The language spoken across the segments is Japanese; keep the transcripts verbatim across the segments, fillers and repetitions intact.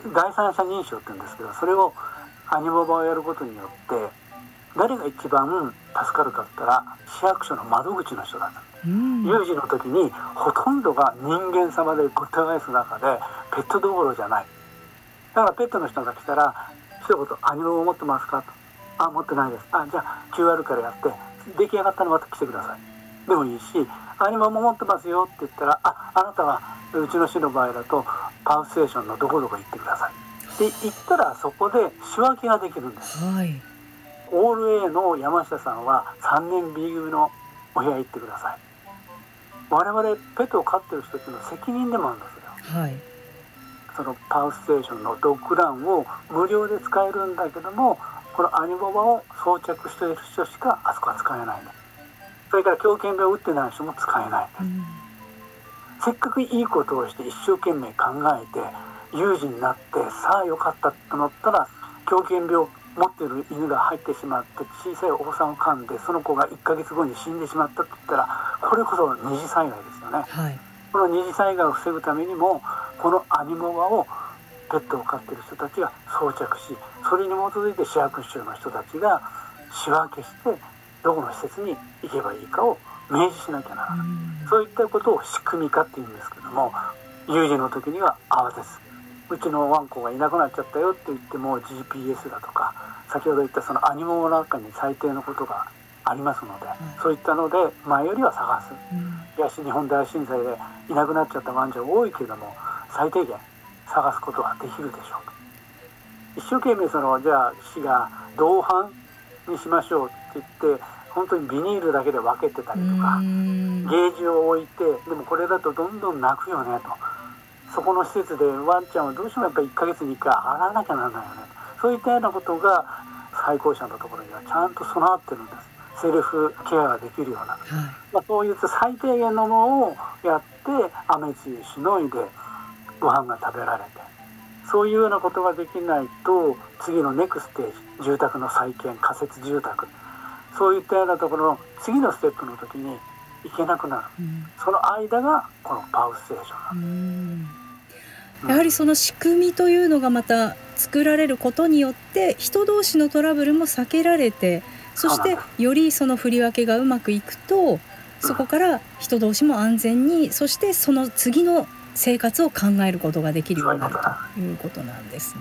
第三者認証って言うんですけど、それをアニモバをやることによって誰が一番助かるかって言ったら市役所の窓口の人だと、うん、有事の時にほとんどが人間様でごった返す中でペットどころじゃない。だからペットの人が来たら一言アニモバ持ってますかと、あ持ってないです、あじゃあ キューアール からやって出来上がったのまた来てくださいでもいいし、アニモバも持ってますよって言ったら、ああなたはうちの市の場合だとパウステーションのどこどこ行ってくださいって言ったらそこで仕分けができるんです、はい、オール A の山下さんはさんねん B 組のお部屋行ってください。我々ペットを飼ってる人っていうのは責任でもあるんですよ、はい、そのパウステーションのドッグランを無料で使えるんだけども、このアニモバを装着している人しかあそこは使えない。それから狂犬病を打ってない人も使えない、うん、せっかくいいことをして一生懸命考えて有事になってさあよかったと思ったら狂犬病を持っている犬が入ってしまって小さいお子さんを噛んでその子がいっかげつごに死んでしまったと言ったらこれこそ二次災害ですよね、はい、この二次災害を防ぐためにもこのアニモバをペットを飼っている人たちが装着し、それに基づいて市役所の人たちが仕分けしてどこの施設に行けばいいかを明示しなきゃならない。そういったことを仕組み化っていうんですけども、有事の時には慌てず、うちのワンコがいなくなっちゃったよって言っても ジーピーエス だとか先ほど言ったそのアニモの中に最低のことがありますので、うん、そういったので前よりは探す、うん、東日本大震災でいなくなっちゃったワンちゃん多いけれども最低限探すことはできるでしょうと。一生懸命そのじゃあ市が同伴にしましょうって言って本当にビニールだけで分けてたりとかゲージを置いて、でもこれだとどんどん泣くよねと、そこの施設でワンちゃんはどうしてもやっぱりいっかげつにいっかい洗わなきゃならないよね、そういったようなことが最高者のところにはちゃんと備わってるんです。セルフケアができるような、はい、まあ、そういった最低限のものをやって雨露しのいでご飯が食べられて、そういうようなことができないと次のネクステージ、住宅の再建、仮設住宅、そういったようなところの次のステップの時に行けなくなる、うん、その間がこのパウステーションなんです。 うん、やはりその仕組みというのがまた作られることによって人同士のトラブルも避けられて、そしてよりその振り分けがうまくいくと、そこから人同士も安全に、そしてその次の生活を考えることができるようになるということなんですね。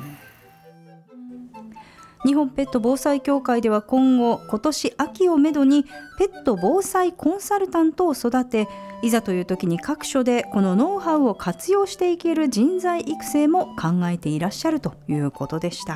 日本ペット防災協会では今後今年秋をめどにペット防災コンサルタントを育て、いざという時に各所でこのノウハウを活用していける人材育成も考えていらっしゃるということでした。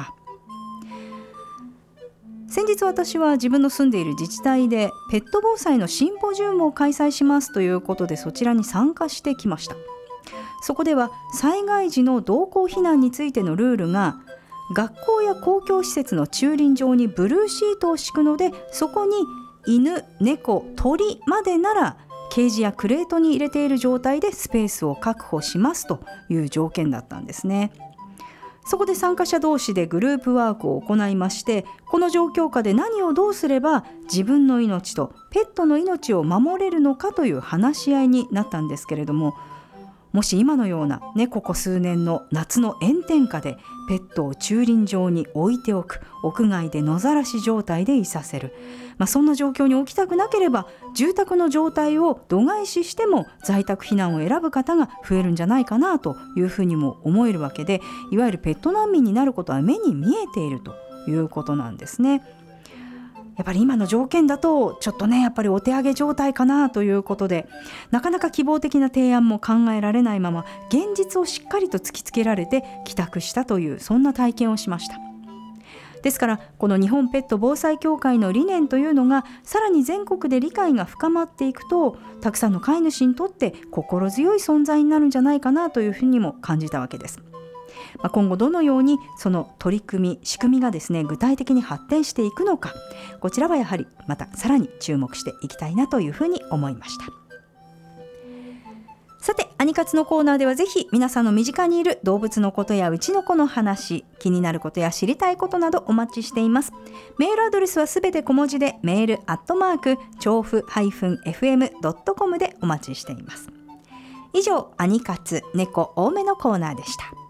先日私は自分の住んでいる自治体でペット防災のシンポジウムを開催しますということでそちらに参加してきました。そこでは災害時の同行避難についてのルールが、学校や公共施設の駐輪場にブルーシートを敷くので、そこに犬、猫、鳥までならケージやクレートに入れている状態でスペースを確保しますという条件だったんですね。そこで参加者同士でグループワークを行いまして、この状況下で何をどうすれば自分の命とペットの命を守れるのかという話し合いになったんですけれども、もし今のような、ね、ここ数年の夏の炎天下でペットを駐輪場に置いておく、屋外で野ざらし状態でいさせる、まあ、そんな状況に起きたくなければ住宅の状態を度外視しても在宅避難を選ぶ方が増えるんじゃないかなというふうにも思えるわけで、いわゆるペット難民になることは目に見えているということなんですね。やっぱり今の条件だとちょっとね、やっぱりお手上げ状態かなということで、なかなか希望的な提案も考えられないまま現実をしっかりと突きつけられて帰宅したという、そんな体験をしました。ですからこの日本ペット防災協会の理念というのがさらに全国で理解が深まっていくと、たくさんの飼い主にとって心強い存在になるんじゃないかなというふうにも感じたわけです。まあ、今後どのようにその取り組み仕組みがですね具体的に発展していくのか、こちらはやはりまたさらに注目していきたいなというふうに思いました。さて、アニカツのコーナーではぜひ皆さんの身近にいる動物のことやうちの子の話、気になることや知りたいことなどお待ちしています。メールアドレスはすべて小文字でメールアットマーク調布 エフエムドットコム でお待ちしています。以上、アニカツ猫多めのコーナーでした。